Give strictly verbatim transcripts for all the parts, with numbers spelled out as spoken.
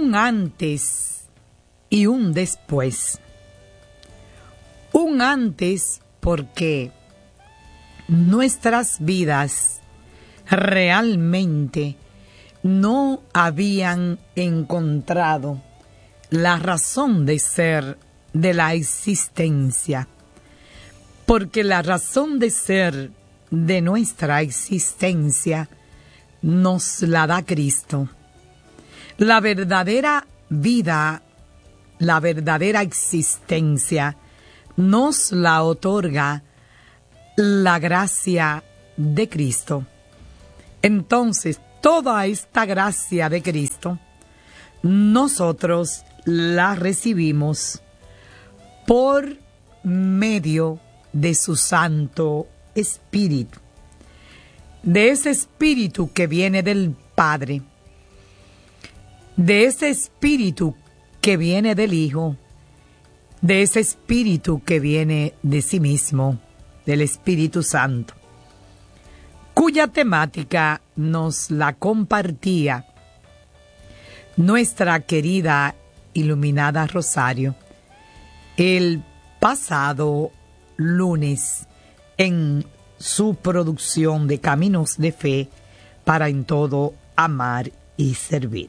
un antes y un después. Un antes porque nuestras vidas realmente no habían encontrado la razón de ser de la existencia, porque la razón de ser de nuestra existencia nos la da Cristo. La verdadera vida, la verdadera existencia, nos la otorga la gracia de Cristo. Entonces, toda esta gracia de Cristo, nosotros la recibimos por medio de su Santo Espíritu, de ese Espíritu que viene del Padre, de ese Espíritu que viene del Hijo, de ese Espíritu que viene de sí mismo, del Espíritu Santo, cuya temática nos la compartía nuestra querida iluminada Rosario el pasado lunes en su producción de Caminos de Fe para en todo amar y servir.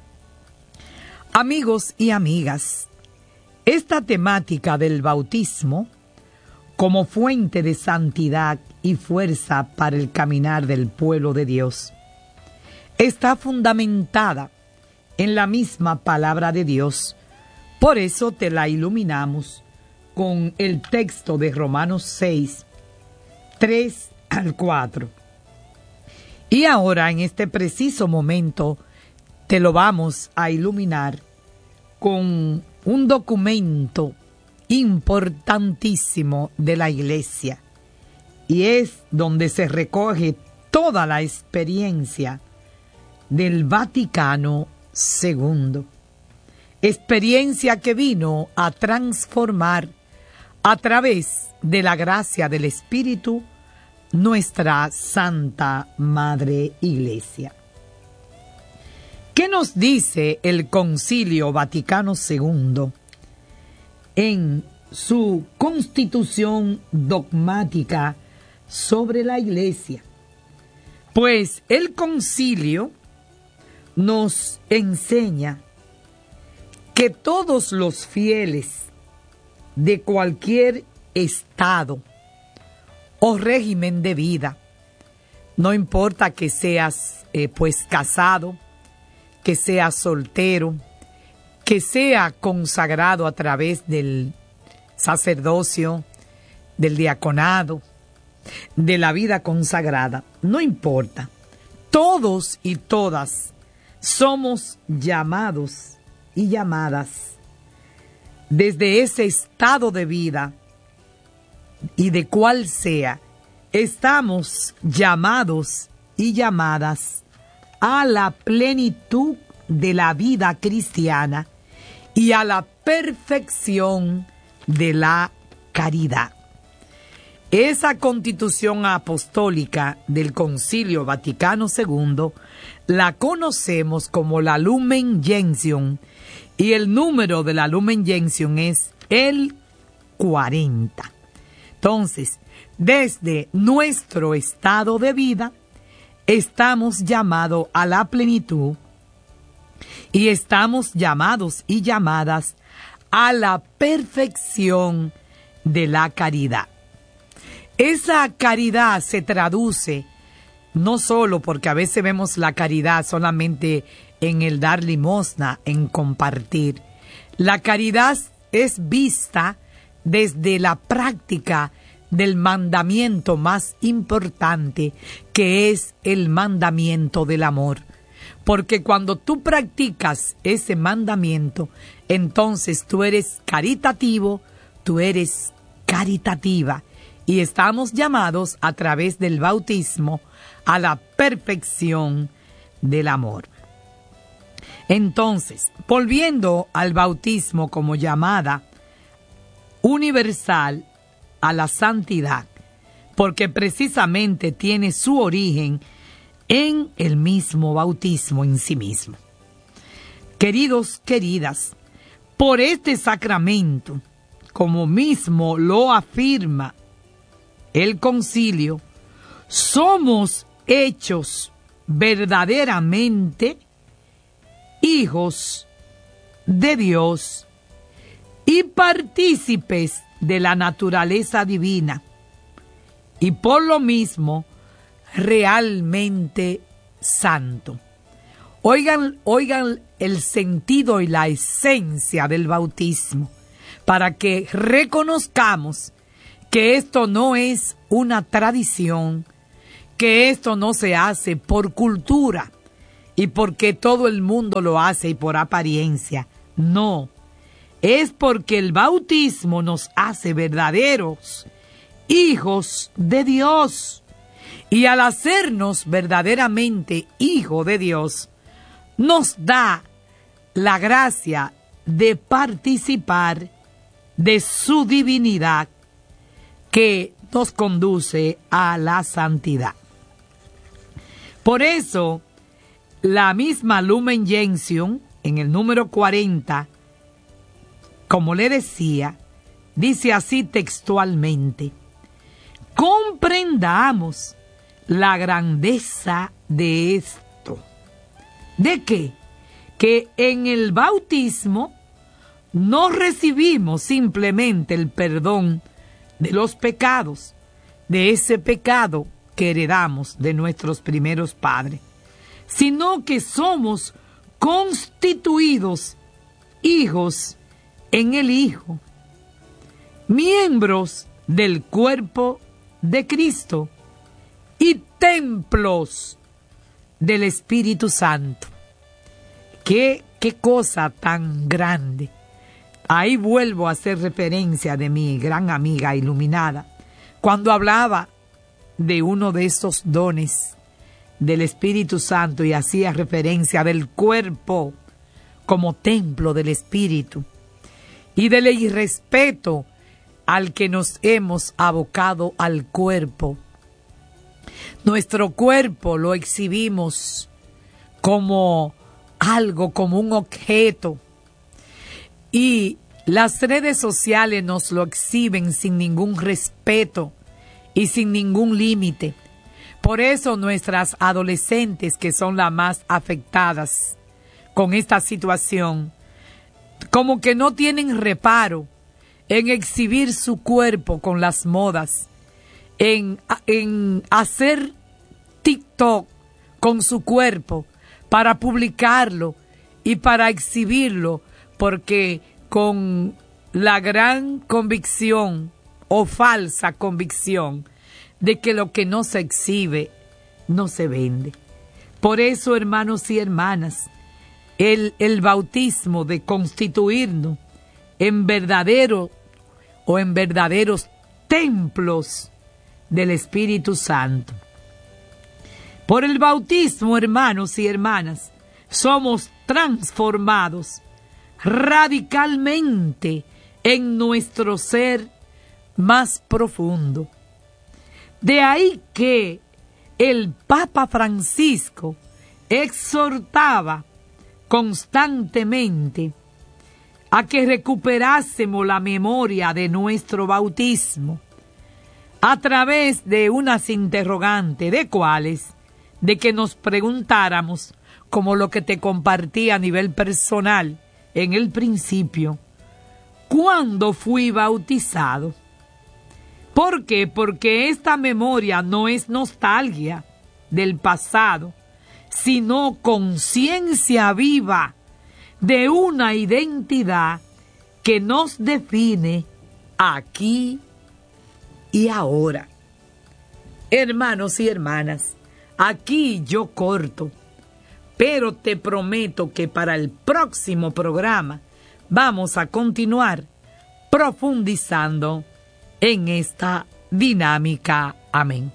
Amigos y amigas, esta temática del bautismo como fuente de santidad y fuerza para el caminar del pueblo de Dios está fundamentada en la misma palabra de Dios. Por eso te la iluminamos con el texto de Romanos seis, tres al cuatro. Y ahora, en este preciso momento, te lo vamos a iluminar con un documento importantísimo de la Iglesia, y es donde se recoge toda la experiencia del Vaticano segundo. Experiencia que vino a transformar a través de la gracia del Espíritu nuestra Santa Madre Iglesia. ¿Qué nos dice el Concilio Vaticano segundo en su constitución dogmática sobre la Iglesia? Pues el concilio nos enseña que todos los fieles de cualquier estado o régimen de vida, no importa que seas eh, pues casado, que seas soltero, que sea consagrado a través del sacerdocio, del diaconado, de la vida consagrada, no importa. Todos y todas somos llamados y llamadas desde ese estado de vida, y de cual sea, estamos llamados y llamadas a la plenitud de la vida cristiana y a la perfección de la caridad. Esa constitución apostólica del Concilio Vaticano segundo la conocemos como la Lumen Gentium, y el número de la Lumen Gentium es el cuarenta. Entonces, desde nuestro estado de vida, estamos llamados a la plenitud y estamos llamados y llamadas a la perfección de la caridad. Esa caridad se traduce no solo porque a veces vemos la caridad solamente en el dar limosna, en compartir. La caridad es vista desde la práctica del mandamiento más importante, que es el mandamiento del amor. Porque cuando tú practicas ese mandamiento, entonces tú eres caritativo, tú eres caritativa. Y estamos llamados a través del bautismo a la perfección del amor. Entonces, volviendo al bautismo como llamada universal a la santidad, porque precisamente tiene su origen en el mismo bautismo en sí mismo. Queridos, queridas, por este sacramento, como mismo lo afirma el concilio, somos hechos verdaderamente hijos de Dios y partícipes de la naturaleza divina, y por lo mismo realmente santo. Oigan, oigan el sentido y la esencia del bautismo, para que reconozcamos que esto no es una tradición, que esto no se hace por cultura y porque todo el mundo lo hace y por apariencia. No, es porque el bautismo nos hace verdaderos hijos de Dios. Y al hacernos verdaderamente hijos de Dios, nos da la gracia de participar de su divinidad que nos conduce a la santidad. Por eso, la misma Lumen Gentium, en el número cuarenta, como le decía, dice así textualmente: comprendamos la grandeza de esto. ¿De qué? Que en el bautismo no recibimos simplemente el perdón de los pecados, de ese pecado que heredamos de nuestros primeros padres, sino que somos constituidos hijos en el Hijo, miembros del cuerpo de Cristo y templos del Espíritu Santo. ¿Qué, qué cosa tan grande? Ahí vuelvo a hacer referencia de mi gran amiga iluminada, cuando hablaba de uno de esos dones del Espíritu Santo y hacía referencia del cuerpo como templo del Espíritu y del irrespeto al que nos hemos abocado al cuerpo. Nuestro cuerpo lo exhibimos como algo, como un objeto, y las redes sociales nos lo exhiben sin ningún respeto y sin ningún límite. Por eso nuestras adolescentes, que son las más afectadas con esta situación, como que no tienen reparo en exhibir su cuerpo con las modas, en, en hacer TikTok con su cuerpo para publicarlo y para exhibirlo, porque con la gran convicción o falsa convicción de que lo que no se exhibe no se vende. Por eso, hermanos y hermanas, el, el bautismo de constituirnos en verdadero o en verdaderos templos del Espíritu Santo. Por el bautismo, hermanos y hermanas, somos transformados radicalmente en nuestro ser más profundo. De ahí que el Papa Francisco exhortaba constantemente a que recuperásemos la memoria de nuestro bautismo a través de unas interrogantes, ¿de cuáles? De que nos preguntáramos, como lo que te compartí a nivel personal en el principio: ¿cuándo fui bautizado? ¿Por qué? Porque esta memoria no es nostalgia del pasado, sino conciencia viva de una identidad que nos define aquí y ahora. Hermanos y hermanas, aquí yo corto, pero te prometo que para el próximo programa vamos a continuar profundizando en esta dinámica. Amén.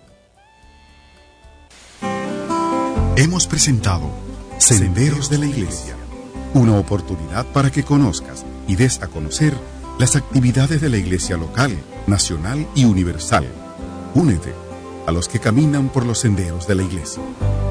Hemos presentado Senderos de la Iglesia, una oportunidad para que conozcas y des a conocer las actividades de la Iglesia local, nacional y universal. Únete a los que caminan por los senderos de la Iglesia.